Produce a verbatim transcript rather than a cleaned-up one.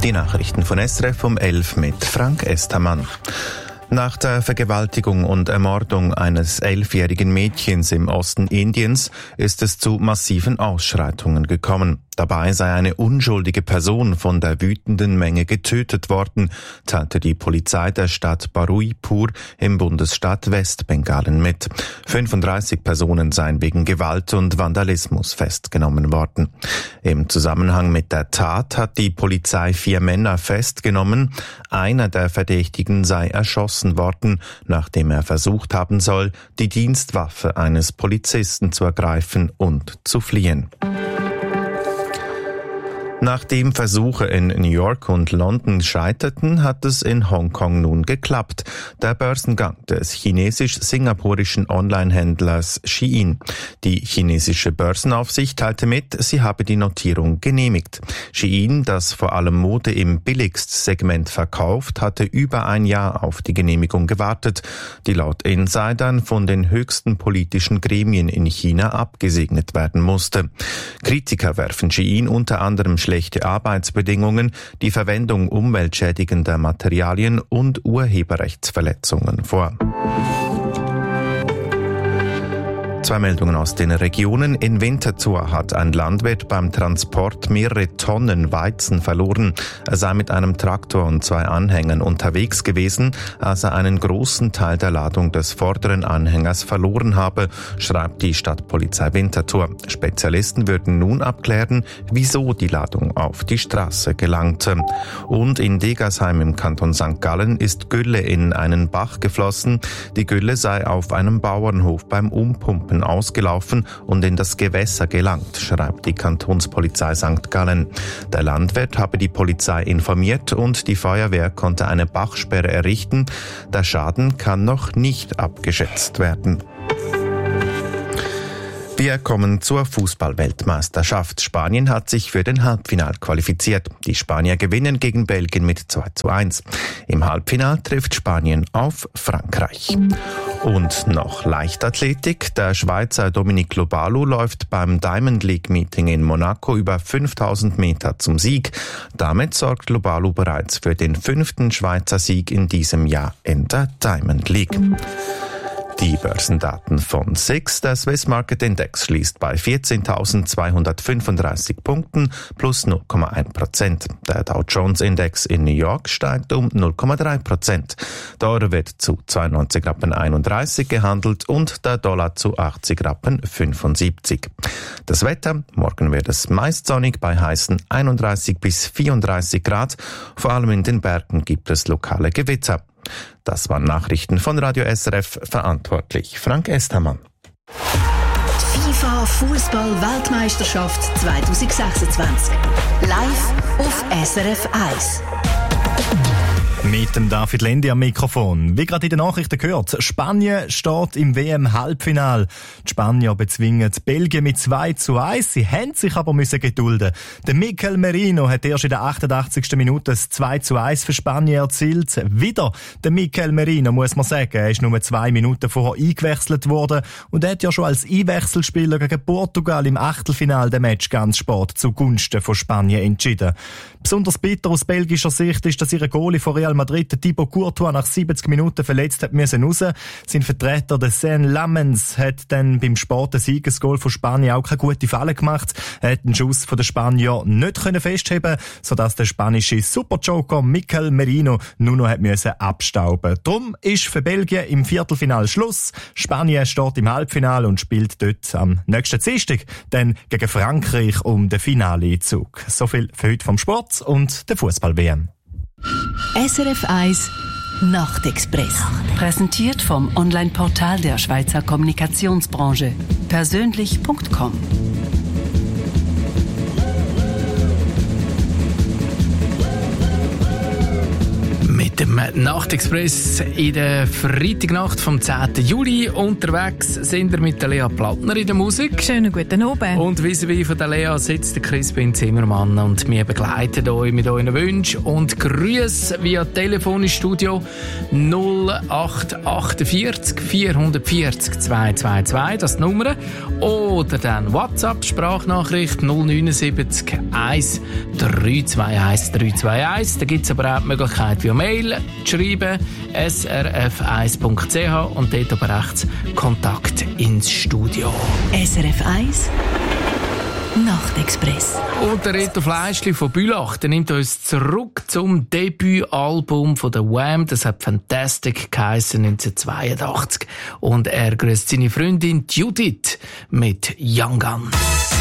Die Nachrichten von S R F um elf mit Frank Estermann. Nach der Vergewaltigung und Ermordung eines elfjährigen Mädchens im Osten Indiens ist es zu massiven Ausschreitungen gekommen. Dabei sei eine unschuldige Person von der wütenden Menge getötet worden, teilte die Polizei der Stadt Baruipur im Bundesstaat Westbengalen mit. fünfunddreißig Personen seien wegen Gewalt und Vandalismus festgenommen worden. Im Zusammenhang mit der Tat hat die Polizei vier Männer festgenommen. Einer der Verdächtigen sei erschossen worden, nachdem er versucht haben soll, die Dienstwaffe eines Polizisten zu ergreifen und zu fliehen. Nachdem Versuche in New York und London scheiterten, hat es in Hongkong nun geklappt. Der Börsengang des chinesisch-singapurischen Online-Händlers Shein. Die chinesische Börsenaufsicht teilte mit, sie habe die Notierung genehmigt. Shein, das vor allem Mode im Billigstsegment verkauft, hatte über ein Jahr auf die Genehmigung gewartet, die laut Insidern von den höchsten politischen Gremien in China abgesegnet werden musste. Kritiker werfen Shein unter anderem schlechte Arbeitsbedingungen, die Verwendung umweltschädigender Materialien und Urheberrechtsverletzungen vor. Zwei Meldungen aus den Regionen. In Winterthur hat ein Landwirt beim Transport mehrere Tonnen Weizen verloren. Er sei mit einem Traktor und zwei Anhängern unterwegs gewesen, als er einen großen Teil der Ladung des vorderen Anhängers verloren habe, schreibt die Stadtpolizei Winterthur. Spezialisten würden nun abklären, wieso die Ladung auf die Straße gelangte. Und in Degersheim im Kanton Sankt Gallen ist Gülle in einen Bach geflossen. Die Gülle sei auf einem Bauernhof beim Umpumpen ausgelaufen und in das Gewässer gelangt, schreibt die Kantonspolizei Sankt Gallen. Der Landwirt habe die Polizei informiert und die Feuerwehr konnte eine Bachsperre errichten. Der Schaden kann noch nicht abgeschätzt werden. Wir kommen zur Fußball-Weltmeisterschaft. Spanien hat sich für den Halbfinal qualifiziert. Die Spanier gewinnen gegen Belgien mit zwei zu eins. Im Halbfinal trifft Spanien auf Frankreich. Und noch Leichtathletik. Der Schweizer Dominic Lobalu läuft beim Diamond League Meeting in Monaco über fünftausend Meter zum Sieg. Damit sorgt Lobalu bereits für den fünften Schweizer Sieg in diesem Jahr in der Diamond League. Die Börsendaten von S I X. Der Swiss Market Index schließt bei vierzehntausendzweihundertfünfunddreißig Punkten plus null Komma eins Prozent. Der Dow Jones Index in New York steigt um null Komma drei Prozent. Der Euro wird zu zweiundneunzig Rappen einunddreißig gehandelt und der Dollar zu achtzig Rappen fünfundsiebzig. Das Wetter, morgen wird es meist sonnig bei heißen einunddreißig bis vierunddreißig Grad. Vor allem in den Bergen gibt es lokale Gewitter. Das waren Nachrichten von Radio S R F, verantwortlich Frank Estermann. FIFA Fußball-Weltmeisterschaft zwanzig sechsundzwanzig. Live auf S R F eins. Mit dem David Lendi am Mikrofon. Wie gerade in den Nachrichten gehört, Spanien steht im W M-Halbfinal. Die Spanier bezwingen Belgien mit zwei zu eins. Sie haben sich aber müssen gedulden. Der Mikel Merino hat erst in der achtundachtzigsten Minute das zwei zu eins für Spanien erzielt. Wieder der Mikel Merino, muss man sagen. Er ist nur zwei Minuten vorher eingewechselt worden und er hat ja schon als Einwechselspieler gegen Portugal im Achtelfinal den Match ganz spät zugunsten von Spanien entschieden. Besonders bitter aus belgischer Sicht ist, dass ihre Goalie von Real Madrid, Thibaut Courtois, nach siebzig Minuten verletzt hat müssen raus. Sein Vertreter, der Sean Lamens, hat dann beim späten Siegesgoal von Spanien auch keine gute Falle gemacht. Er hat den Schuss von den Spanier nicht können festheben, sodass der spanische Superjoker Mikel Merino nur noch hat müssen abstauben. Drum ist für Belgien im Viertelfinal Schluss. Spanien steht im Halbfinale und spielt dort am nächsten Dienstag dann gegen Frankreich um den Finaleinzug. So viel für heute vom Sport und der Fußball-W M. S R F eins Nachtexpress. Präsentiert vom Online-Portal der Schweizer Kommunikationsbranche. persönlich punkt com. Mit dem im Nachtexpress in der Freitagnacht vom zehnten Juli. Unterwegs sind wir mit der Lea Plattner in der Musik. Schönen guten Abend. Und vis-à-vis von der Lea sitzt der Crispin Zimmermann und wir begleiten euch mit euren Wünschen und Grüßen via Telefonstudio null acht achtundvierzig vierhundertvierzig zweihundertzweiundzwanzig, das ist die Nummer. Oder dann WhatsApp-Sprachnachricht null neun sieben eins drei zwei eins drei zwei eins. Da gibt es aber auch die Möglichkeit, via Mail zu schreiben, s r f eins punkt c h und dort aber rechts Kontakt ins Studio. S R F eins Nachtexpress. Und der Reto Fleischli von Bülach, der nimmt uns zurück zum Debütalbum von der Wham. Das hat Fantastic geheissen neunzehnhundertzweiundachtzig. Und er grüßt seine Freundin Judith mit Young Gun.